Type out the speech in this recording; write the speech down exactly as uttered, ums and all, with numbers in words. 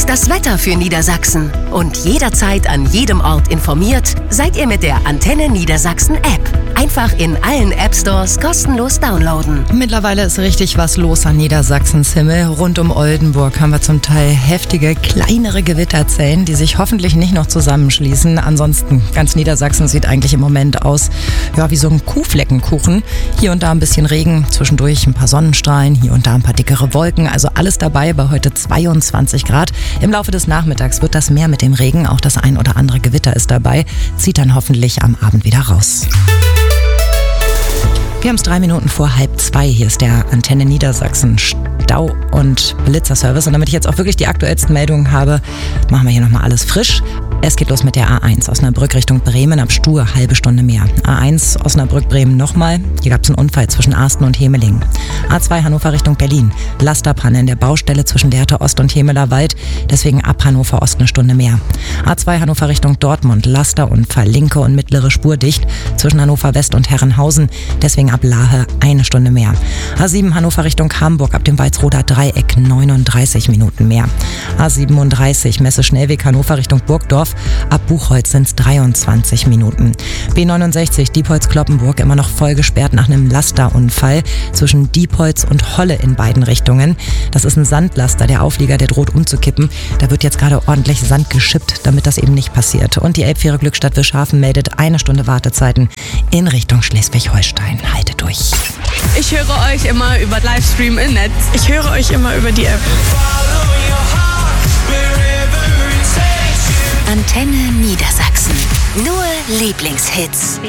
ist das Wetter für Niedersachsen? Und jederzeit an jedem Ort informiert seid ihr mit der Antenne Niedersachsen App. Einfach in allen App-Stores kostenlos downloaden. Mittlerweile ist richtig was los an Niedersachsens Himmel. Rund um Oldenburg haben wir zum Teil heftige, kleinere Gewitterzellen, die sich hoffentlich nicht noch zusammenschließen. Ansonsten, ganz Niedersachsen sieht eigentlich im Moment aus, ja, wie so ein Kuhfleckenkuchen. Hier und da ein bisschen Regen, zwischendurch ein paar Sonnenstrahlen, hier und da ein paar dickere Wolken. Also alles dabei bei heute zweiundzwanzig Grad. Im Laufe des Nachmittags wird das mehr mit dem Regen. Auch das ein oder andere Gewitter ist dabei. Zieht dann hoffentlich am Abend wieder raus. Wir haben es drei Minuten vor halb zwei. Hier ist der Antenne Niedersachsen Stau- und Blitzerservice. Und damit ich jetzt auch wirklich die aktuellsten Meldungen habe, machen wir hier nochmal alles frisch. Es geht los mit der A eins Osnabrück Richtung Bremen ab Stur, halbe Stunde mehr. A eins Osnabrück-Bremen nochmal. Hier gab es einen Unfall zwischen Arsten und Hemeling. A zwei Hannover Richtung Berlin. Lasterpanne in der Baustelle zwischen Lehrte Ost und Hemeler Wald. Deswegen ab Hannover Ost eine Stunde mehr. A zwei Hannover Richtung Dortmund. Lasterunfall, linke und mittlere Spur dicht zwischen Hannover West und Herrenhausen. Deswegen ab Lahe eine Stunde mehr. A sieben Hannover Richtung Hamburg ab dem Walsroder Dreieck neununddreißig Minuten mehr. A siebenunddreißig Messe Schnellweg Hannover Richtung Burgdorf. Ab Buchholz sind es dreiundzwanzig Minuten. B neunundsechzig Diepholz-Kloppenburg immer noch voll gesperrt nach einem Lasterunfall zwischen Diepholz und Holle in beiden Richtungen. Das ist ein Sandlaster, der Auflieger, der droht umzukippen. Da wird jetzt gerade ordentlich Sand geschippt, damit das eben nicht passiert. Und die Elbfähre Glückstadt Wischhafen meldet eine Stunde Wartezeiten in Richtung Schleswig-Holstein. Haltet durch. Ich höre euch immer über Livestream im Netz. Ich höre euch immer über die App. Antenne Niedersachsen. Nur Lieblingshits.